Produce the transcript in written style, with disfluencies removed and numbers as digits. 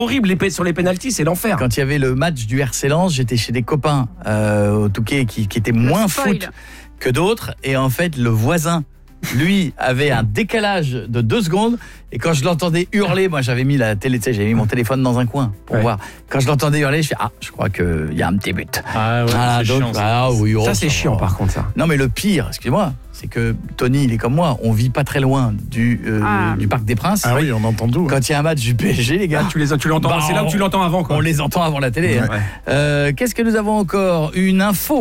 horrible, sur les pénaltys, c'est l'enfer. Quand il y avait le match du RC Lens, j'étais chez des copains au Touquet qui étaient moins foot que d'autres. Et en fait, le voisin, lui, avait un décalage de 2 secondes. Et quand je l'entendais hurler, moi j'avais mis la télé, tu sais, j'avais mis mon téléphone dans un coin pour voir. Quand je l'entendais hurler, je fais je crois qu'il y a un petit but. Ah ouais, c'est chiant. Ça c'est chiant par contre ça. Non mais le pire, excusez-moi, c'est que Tony, il est comme moi, on vit pas très loin du Parc des Princes. Ah oui, on entend tout. Quand il y a un match du PSG, les gars, tu l'entends, c'est là où tu l'entends avant quoi. On les entend avant la télé. Hein. Qu'est-ce que nous avons encore ? Une info.